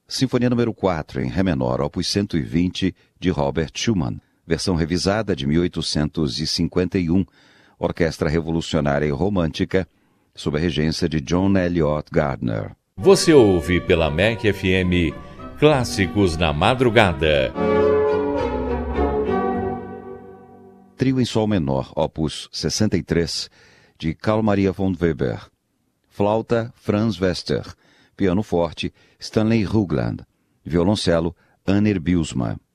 Sinfonia número 4, em Ré menor, opus 120, de Robert Schumann. Versão revisada de 1851, Orquestra Revolucionária e Romântica, sob a regência de John Eliot Gardner. Você ouve pela MEC FM Clássicos na Madrugada. Trio em Sol menor, opus 63, de Carl Maria von Weber. Flauta, Franz Wester. Piano forte, Stanley Hoagland. Violoncelo, Anner Bielsma.